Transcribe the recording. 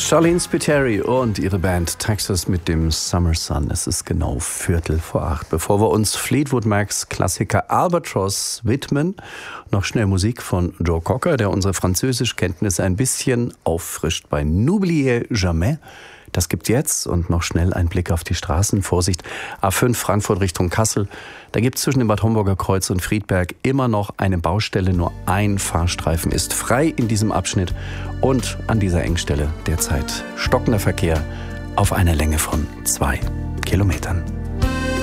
Charlene Spiteri und ihre Band Texas mit dem Summer Sun. Es ist genau 7:45. Bevor wir uns Fleetwood Macs Klassiker Albatross widmen, noch schnell Musik von Joe Cocker, der unsere Französischkenntnisse ein bisschen auffrischt bei N'oubliez jamais. Das gibt's jetzt und noch schnell ein Blick auf die Straßen. Vorsicht, A5 Frankfurt Richtung Kassel. Da gibt's zwischen dem Bad Homburger Kreuz und Friedberg immer noch eine Baustelle. Nur ein Fahrstreifen ist frei in diesem Abschnitt. Und an dieser Engstelle derzeit stockender Verkehr auf einer Länge von 2 Kilometern.